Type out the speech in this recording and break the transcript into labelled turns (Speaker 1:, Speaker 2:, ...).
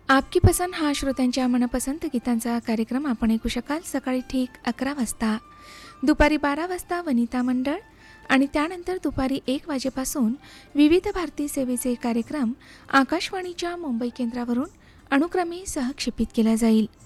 Speaker 1: आपकी पसंद हा श्रोत्यांच्या मनपसंत गीतांचा कार्यक्रम आपण ऐकू शकाल सकाळी ठीक 11 वाजता, दुपारी 12 वाजता वनिता मंडळ आणि त्यानंतर दुपारी 1 वाजेपासून विविध भारती सेवेचे कार्यक्रम आकाशवाणीच्या मुंबई केंद्रावरून अनुक्रमे सहक्षेपित केला जाईल.